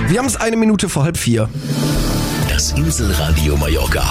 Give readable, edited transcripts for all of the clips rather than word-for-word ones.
Wir haben es 1 Minute vor 3:30. Das Inselradio Mallorca.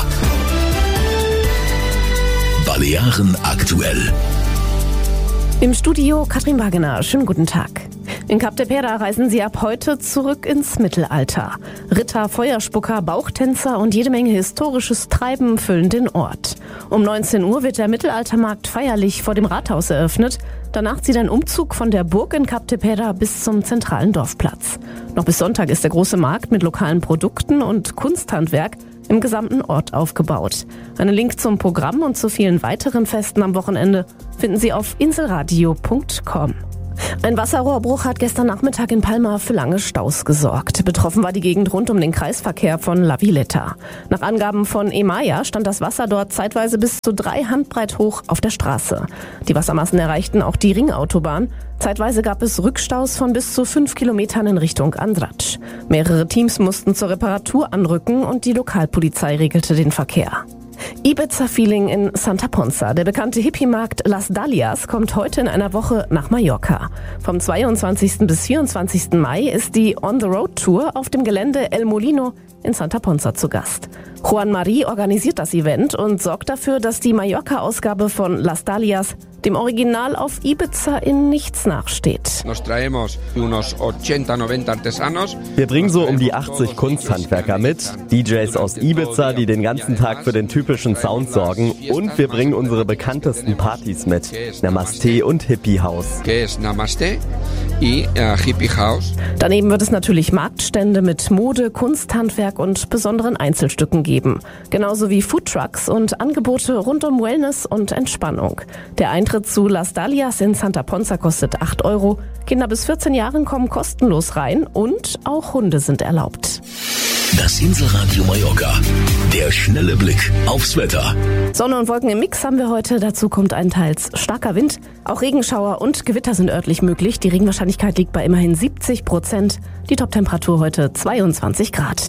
Balearen aktuell. Im Studio Katrin Wagener. Schönen guten Tag. In Capdepera reisen sie ab heute zurück ins Mittelalter. Ritter, Feuerspucker, Bauchtänzer und jede Menge historisches Treiben füllen den Ort. Um 19 Uhr wird der Mittelaltermarkt feierlich vor dem Rathaus eröffnet. Danach zieht ein Umzug von der Burg in Capdepera bis zum zentralen Dorfplatz. Noch bis Sonntag ist der große Markt mit lokalen Produkten und Kunsthandwerk im gesamten Ort aufgebaut. Einen Link zum Programm und zu vielen weiteren Festen am Wochenende finden Sie auf inselradio.com. Ein Wasserrohrbruch hat gestern Nachmittag in Palma für lange Staus gesorgt. Betroffen war die Gegend rund um den Kreisverkehr von La Villeta. Nach Angaben von EMAIA stand das Wasser dort zeitweise bis zu 3 Handbreit hoch auf der Straße. Die Wassermassen erreichten auch die Ringautobahn. Zeitweise gab es Rückstaus von bis zu 5 Kilometern in Richtung Andratx. Mehrere Teams mussten zur Reparatur anrücken und die Lokalpolizei regelte den Verkehr. Ibiza-Feeling in Santa Ponsa. Der bekannte Hippie-Markt Las Dalias kommt heute in einer Woche nach Mallorca. Vom 22. bis 24. Mai ist die On-the-Road-Tour auf dem Gelände El Molino in Santa Ponsa zu Gast. Juan Marí organisiert das Event und sorgt dafür, dass die Mallorca-Ausgabe von Las Dalias dem Original auf Ibiza in nichts nachsteht. Wir bringen so um die 80 Kunsthandwerker mit, DJs aus Ibiza, die den ganzen Tag für den typischen Sound sorgen, und wir bringen unsere bekanntesten Partys mit, Namaste und Hippie House. Daneben wird es natürlich Marktstände mit Mode, Kunsthandwerk und besonderen Einzelstücken geben. Genauso wie Foodtrucks und Angebote rund um Wellness und Entspannung. Der Eintritt zu Las Dalias in Santa Ponsa kostet 8 €. Kinder bis 14 Jahren kommen kostenlos rein und auch Hunde sind erlaubt. Das Inselradio Mallorca. Der schnelle Blick aufs Wetter. Sonne und Wolken im Mix haben wir heute. Dazu kommt ein teils starker Wind. Auch Regenschauer und Gewitter sind örtlich möglich. Die Regenwahrscheinlichkeit liegt bei immerhin 70%. Die Toptemperatur heute 22 Grad.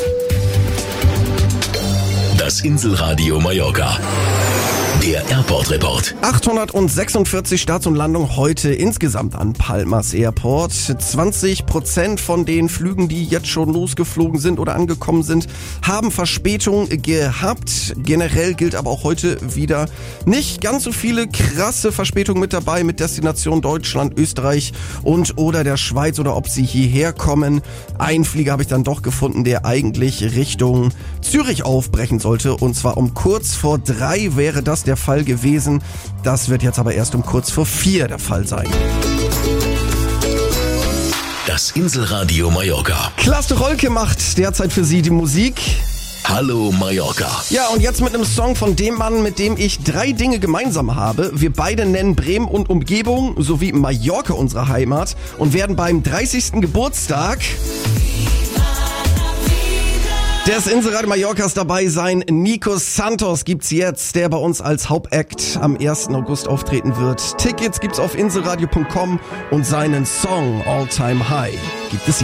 Das Inselradio Mallorca. Der Airport-Report. 846 Starts und Landungen heute insgesamt an Palmas Airport. 20% von den Flügen, die jetzt schon losgeflogen sind oder angekommen sind, haben Verspätung gehabt. Generell gilt aber auch heute wieder nicht ganz so viele krasse Verspätungen mit dabei mit Destination Deutschland, Österreich und oder der Schweiz oder ob sie hierher kommen. Einen Flieger habe ich dann doch gefunden, der eigentlich Richtung Zürich aufbrechen sollte. Und zwar um kurz vor 3 wäre das der Fall gewesen. Das wird jetzt aber erst um kurz vor 4 der Fall sein. Das Inselradio Mallorca. Klaas Rolke macht derzeit für Sie die Musik. Hallo Mallorca. Ja, und jetzt mit einem Song von dem Mann, mit dem ich 3 Dinge gemeinsam habe. Wir beide nennen Bremen und Umgebung sowie Mallorca unsere Heimat und werden beim 30. Geburtstag des Inselradio Mallorcas dabei sein. Nico Santos gibt's jetzt, der bei uns als Hauptact am 1. August auftreten wird. Tickets gibt's auf inselradio.com und seinen Song All Time High gibt es jetzt.